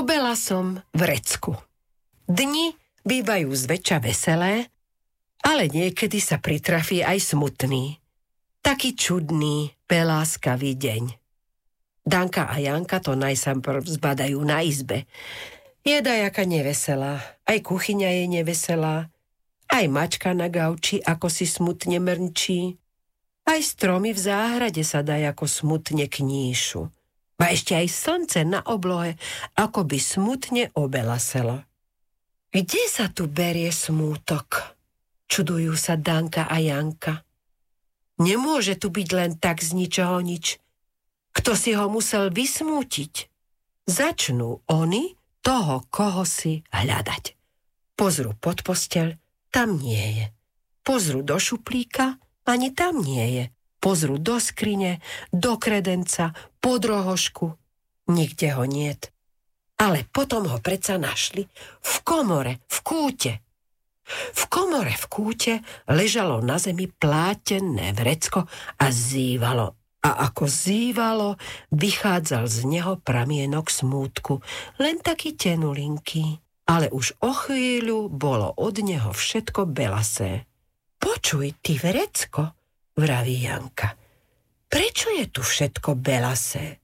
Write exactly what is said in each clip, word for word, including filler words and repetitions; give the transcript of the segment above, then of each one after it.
Obela som vrecku. Dni bývajú zväčša veselé, ale niekedy sa pritrafí aj smutný. Taký čudný, beláskavý deň. Danka a Janka to najsamprv zbadajú na izbe. Je dajaká neveselá, aj kuchyňa je neveselá, aj mačka na gauči ako si smutne mrnčí, aj stromy v záhrade sa dajako smutne kníšu. A ešte aj slnce na oblohe ako by smutne obelaselo. Kde sa tu berie smútok? Čudujú sa Danka a Janka. Nemôže tu byť len tak z ničoho nič. Kto si ho musel vysmútiť? Začnú oni toho, koho si hľadať. Pozrú pod posteľ, tam nie je. Pozrú do šuplíka, ani tam nie je. Pozrú do skrine, do kredenca, pod rohošku. Nikde ho niet. Ale potom ho predsa našli v komore, v kúte. V komore v kúte ležalo na zemi plátené vrecko a zývalo. A ako zývalo, vychádzal z neho pramienok smútku, len taký tenulinký. Ale už o chvíľu bolo od neho všetko belasé. Počuj, ty vrecko, vraví Janka. Prečo je tu všetko belasé?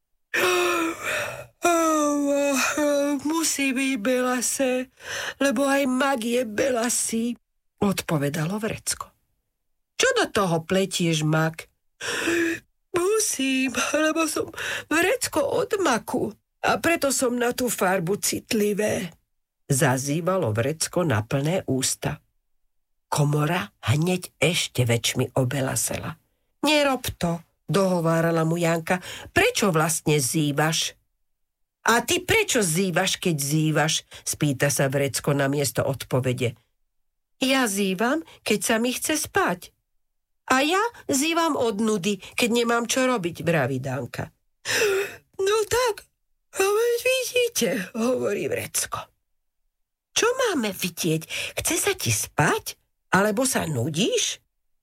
Musí byť belasé, lebo aj mag je belasý, odpovedalo vrecko. Čo do toho pletieš, mag? Musím, lebo som vrecko od maku a preto som na tú farbu citlivé, zazývalo vrecko na plné ústa. Komora hneď ešte väčšmi obelasela. Nerob to, dohovárala mu Janka. Prečo vlastne zývaš? A ty prečo zývaš, keď zývaš? Spýta sa vrecko namiesto odpovede. Ja zývam, keď sa mi chce spať. A ja zývam od nudy, keď nemám čo robiť, vraví Danka. No tak, veď vidíte, hovorí vrecko. Čo máme vidieť? Chce sa ti spať? Alebo sa nudíš?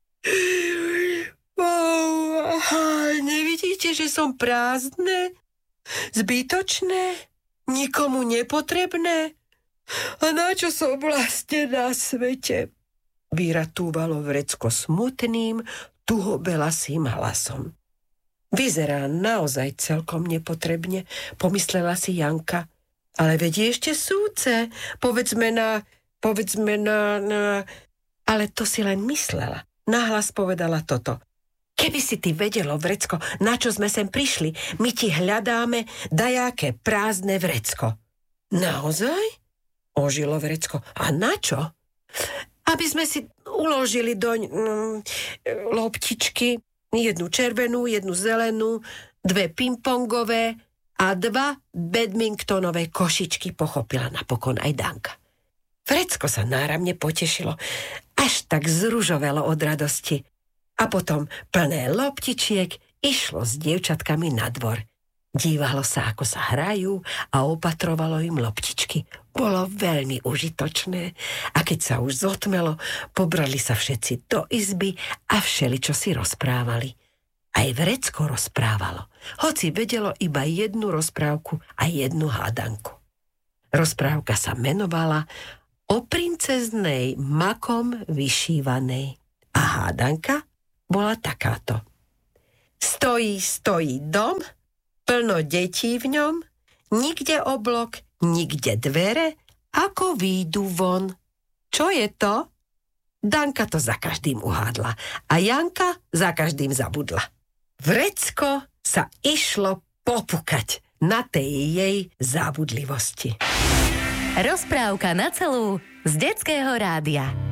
Oh, nevidíte, že som prázdne? Zbytočné? Nikomu nepotrebné? A na čo som vlastne na svete? Vyratúvalo vrecko smutným, tuhobelasým hlasom. Vyzerá naozaj celkom nepotrebne, pomyslela si Janka. Ale veď ešte súce, povedzme na, povedzme na, na... Ale to si len myslela. Nahlas povedala toto. Keby si ty vedelo, vrecko, na čo sme sem prišli, my ti hľadáme dajaké prázdne vrecko. Naozaj? Ožilo vrecko. A na čo? Aby sme si uložili doň mm, loptičky, jednu červenú, jednu zelenú, dve pingpongové a dva badmintonové košičky, pochopila napokon aj Danka. Vrecko sa náramne potešilo, až tak zružovelo od radosti. A potom plné loptičiek išlo s dievčatkami na dvor. Dívalo sa, ako sa hrajú a opatrovalo im loptičky. Bolo veľmi užitočné a keď sa už zotmelo, pobrali sa všetci do izby a všeličo si rozprávali. Aj vrecko rozprávalo, hoci vedelo iba jednu rozprávku a jednu hádanku. Rozprávka sa menovala O princeznej makom vyšívanej a hádanka bola takáto. Stojí, stojí dom, plno detí v ňom, nikde oblok, nikde dvere, ako výjdu von. Čo je to? Danka to za každým uhádla a Janka za každým zabudla. Vrecko sa išlo popukať na tej jej zábudlivosti. Rozprávka na celú z Detského rádia.